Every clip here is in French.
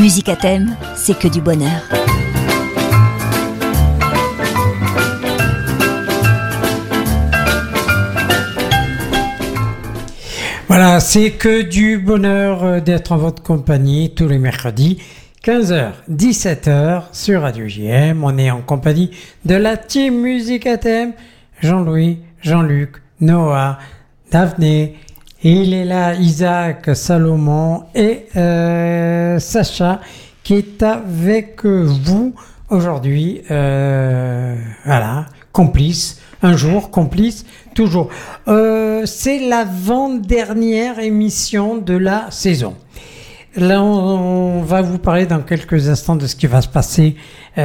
Musique à thème, c'est que du bonheur. Voilà, c'est que du bonheur d'être en votre compagnie tous les mercredis, 15h, 17h sur Radio JM. On est en compagnie de la team Musique à thème, Jean-Louis, Jean-Luc, Noah, Daphné. Il est là, Isaac, Salomon et Sacha qui est avec vous aujourd'hui. Voilà, complice, un jour, complice, toujours. C'est l'avant-dernière émission de la saison. Là, on va vous parler dans quelques instants de ce qui va se passer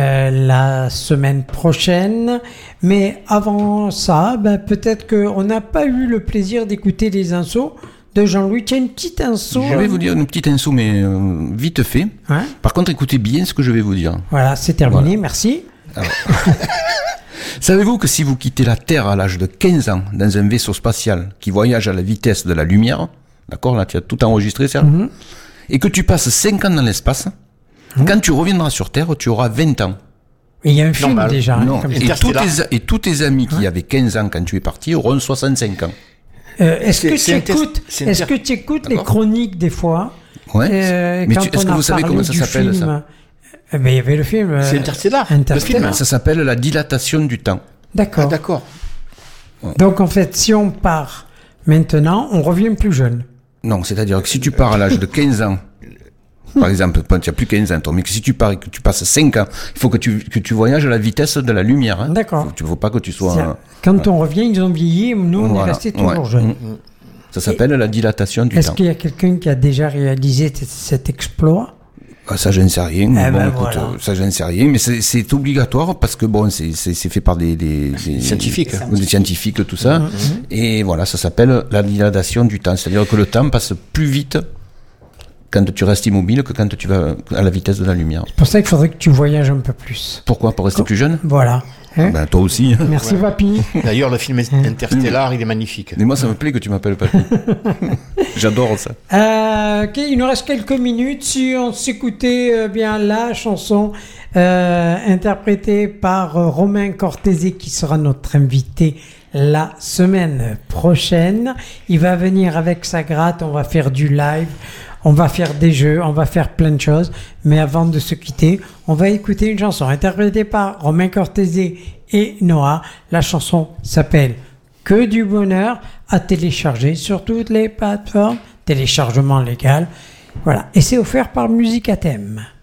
la semaine prochaine. Mais avant ça, peut-être qu'on n'a pas eu le plaisir d'écouter les insos de Jean-Louis. Tiens, une petite inso. Je vais vous dire une petite inso, mais vite fait. Ouais. Par contre, écoutez bien ce que je vais vous dire. Voilà, c'est terminé, voilà. Merci. Alors, savez-vous que si vous quittez la Terre à l'âge de 15 ans dans un vaisseau spatial qui voyage à la vitesse de la lumière, d'accord, là tu as tout enregistré, Serge, et que tu passes 5 ans dans l'espace, quand tu reviendras sur Terre, tu auras 20 ans. Il y a un film normal. déjà. Non, Comme et tous tes amis qui avaient 15 ans quand tu es parti auront 65 ans. Est-ce que tu écoutes les chroniques des fois? Ouais. Mais Quand est-ce on que a vous savez parlé comment ça du s'appelle, film, ça? Il y avait le film. C'est Interstellar. Interstellar. Le film. Ça s'appelle la dilatation du temps. D'accord. Ah, d'accord. Donc en fait, si on part maintenant, on revient plus jeune. Non, c'est-à-dire que si tu pars à l'âge de 15 ans, par exemple, tu n'as plus 15 ans, toi, mais que si tu pars et que tu passes 5 ans, il faut que tu voyages à la vitesse de la lumière. Hein. D'accord. Il ne faut pas que tu sois... Quand on revient, ils ont vieilli, nous on est restés toujours jeunes. Ça s'appelle la dilatation du Est-ce temps. qu'il y a quelqu'un qui a déjà réalisé cet exploit? Ça, je ne sais rien. Eh Bon, ben écoute, voilà. ça, je ne sais rien, mais c'est obligatoire parce que bon, c'est fait par des Scientifiques. Des scientifiques, tout ça. Et voilà, ça s'appelle la dilatation du temps. C'est-à-dire que le temps passe plus vite quand tu restes immobile que quand tu vas à la vitesse de la lumière. C'est pour ça qu'il faudrait que tu voyages un peu plus. Pourquoi? Pour rester plus jeune? Voilà. Hein? Ben, toi aussi. Merci, Papi. D'ailleurs, le film Interstellar, il est magnifique. Mais moi, ça me plaît que tu m'appelles Papy. J'adore ça. Ok, il nous reste quelques minutes. Si on s'écoutait bien la chanson interprétée par Romain Cortési, qui sera notre invité la semaine prochaine. Il va venir avec sa gratte, on va faire du live, on va faire des jeux, on va faire plein de choses. Mais avant de se quitter, on va écouter une chanson interprétée par Romain Cortési et Noah. La chanson s'appelle Que du bonheur, à télécharger sur toutes les plateformes, téléchargement légal. Voilà, et c'est offert par Musique à thème.